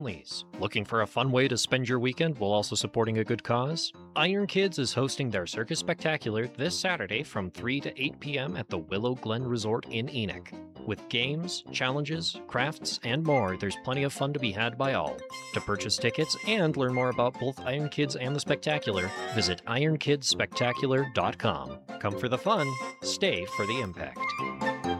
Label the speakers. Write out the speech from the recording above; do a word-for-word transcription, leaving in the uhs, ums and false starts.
Speaker 1: families. Looking for a fun way to spend your weekend while also supporting a good cause? Iron Kids is hosting their Circus Spectacular this Saturday from three to eight p m at the Willow Glen Resort in Enoch. With games, challenges, crafts, and more, there's plenty of fun to be had by all. To purchase tickets and learn more about both Iron Kids and the Spectacular, visit iron kids spectacular dot com. Come for the fun, stay for the impact.